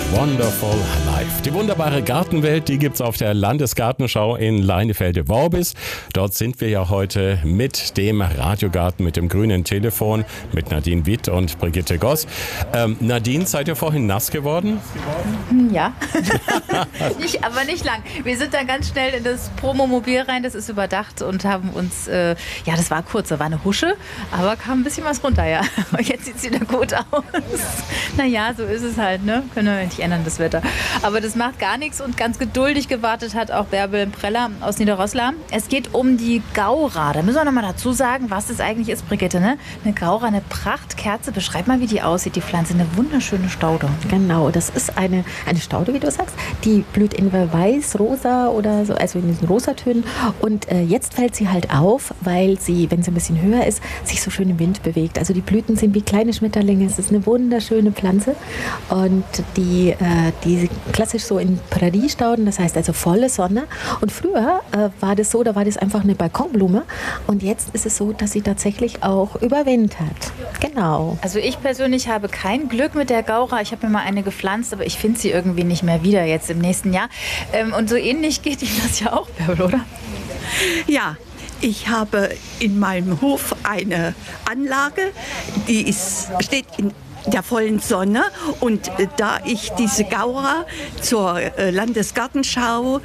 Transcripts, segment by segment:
Wonderful Life. Die wunderbare Gartenwelt, die gibt's auf der Landesgartenschau in Leinefelde-Worbis. Dort sind wir ja heute mit dem Radiogarten, mit dem grünen Telefon, mit Nadine Witt und Brigitte Goss. Nadine, seid ihr vorhin nass geworden? Ja, aber nicht lang. Wir sind dann ganz schnell in das Promomobil rein, das ist überdacht und haben uns, das war kurz, da war eine Husche, aber kam ein bisschen was runter, ja. Und jetzt sieht es wieder gut aus. Naja, so ist es halt, ne? Können wir nicht ändern, das Wetter. Aber das macht gar nichts und ganz geduldig gewartet hat auch Bärbel Preller aus Niederroslar. Es geht um die Gaura. Da müssen wir nochmal dazu sagen, was das eigentlich ist, Brigitte, ne? Eine Gaura, eine Prachtkerze. Beschreib mal, wie die aussieht, die Pflanze. Eine wunderschöne Staude. Genau, das ist eine Staude, wie du sagst. Die blüht in weiß, rosa oder so, also in diesen Rosatönen. Und jetzt fällt sie halt auf, weil sie, wenn sie ein bisschen höher ist, sich so schön im Wind bewegt. Also die Blüten sind wie kleine Schmetterlinge. Es ist eine wunderschöne Pflanze. Und die klassisch so in Präriestauden, das heißt also volle Sonne. Und früher war das so, da war das einfach eine Balkonblume. Und jetzt ist es so, dass sie tatsächlich auch überwintert. Genau. Also ich persönlich habe kein Glück mit der Gaura. Ich habe mir mal eine gepflanzt, aber ich finde sie irgendwie nicht mehr wieder jetzt im nächsten Jahr. Und so ähnlich geht Ihnen das ja auch, Bärbel, oder? Ja. Ich habe in meinem Hof eine Anlage, die steht in der vollen Sonne, und da ich diese Gaura zur Landesgartenschau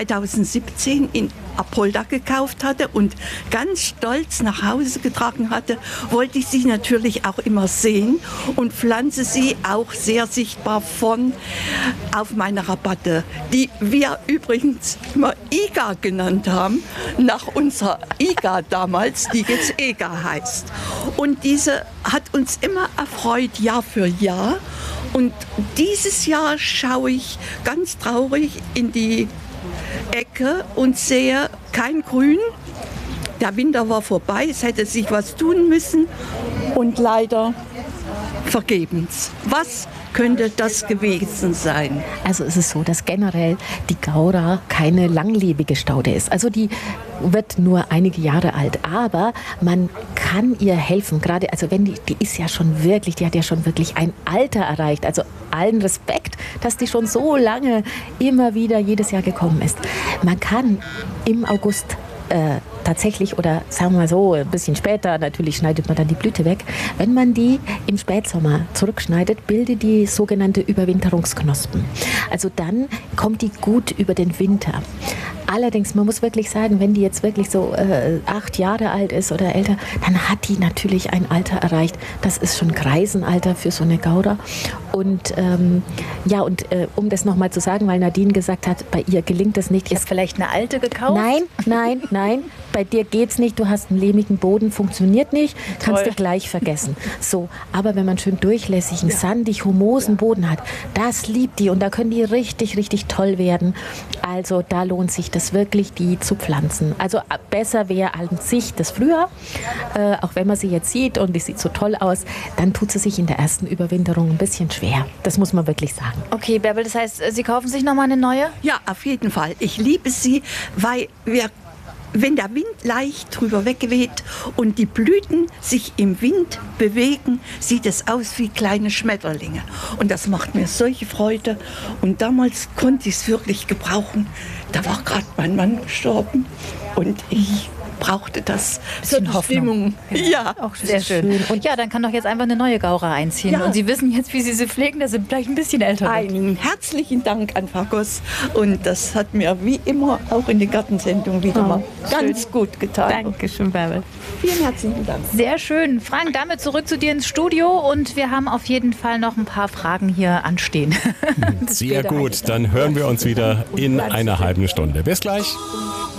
2017 in Apolda gekauft hatte und ganz stolz nach Hause getragen hatte, wollte ich sie natürlich auch immer sehen und pflanze sie auch sehr sichtbar vorn auf meine Rabatte, die wir übrigens immer Iga genannt haben, nach unserer Iga damals, die jetzt Ega heißt. Und diese hat uns immer erfreut, Jahr für Jahr. Und dieses Jahr schaue ich ganz traurig in die Ecke und sehe kein Grün. Der Winter war vorbei, es hätte sich was tun müssen und leider vergebens. Was könnte das gewesen sein? Also es ist so, dass generell die Gaura keine langlebige Staude ist. Also die wird nur einige Jahre alt, aber man kann ihr helfen. Gerade, also wenn die ist ja schon wirklich, die hat ja schon wirklich ein Alter erreicht. Also allen Respekt, dass die schon so lange immer wieder jedes Jahr gekommen ist. Man kann im August tatsächlich, oder sagen wir mal so, ein bisschen später, natürlich schneidet man dann die Blüte weg. Wenn man die im Spätsommer zurückschneidet, bildet die sogenannte Überwinterungsknospen. Also dann kommt die gut über den Winter. Allerdings, man muss wirklich sagen, wenn die jetzt wirklich so 8 Jahre alt ist oder älter, dann hat die natürlich ein Alter erreicht. Das ist schon Greisenalter für so eine Gaura. Und um das nochmal zu sagen, weil Nadine gesagt hat, bei ihr gelingt das nicht. Ist vielleicht eine alte gekauft? Nein. Bei dir geht's nicht, du hast einen lehmigen Boden, funktioniert nicht, kannst du gleich vergessen. So, aber wenn man schön durchlässigen, sandig, humosen Boden hat, das liebt die und da können die richtig, richtig toll werden. Also da lohnt sich das wirklich, die zu pflanzen. Also besser wäre an sich das früher, auch wenn man sie jetzt sieht und die sieht so toll aus, dann tut sie sich in der ersten Überwinterung ein bisschen schwer. Das muss man wirklich sagen. Okay, Bärbel, das heißt, Sie kaufen sich nochmal eine neue? Ja, auf jeden Fall. Ich liebe sie, weil wenn der Wind leicht drüber wegweht und die Blüten sich im Wind bewegen, sieht es aus wie kleine Schmetterlinge. Und das macht mir solche Freude. Und damals konnte ich es wirklich gebrauchen. Da war gerade mein Mann gestorben und ich brauchte das zur Stimmung. Ja, auch sehr schön. Und ja, dann kann doch jetzt einfach eine neue Gaura einziehen. Ja. Und Sie wissen jetzt, wie Sie sie pflegen, dass sie gleich ein bisschen älter wird. Einen herzlichen Dank an Frau Goss. Und das hat mir wie immer auch in der Gartensendung wieder mal ganz gut getan. Dankeschön, Bärbel. Vielen herzlichen Dank. Sehr schön. Frank, damit zurück zu dir ins Studio. Und wir haben auf jeden Fall noch ein paar Fragen hier anstehen. Sehr gut, dann hören wir uns wieder in einer halben Stunde. Bis gleich.